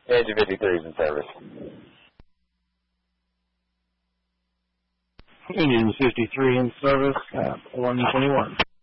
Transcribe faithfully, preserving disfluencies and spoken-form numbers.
Engine fifty-three is in service. Engine fifty-three in service at one twenty-one.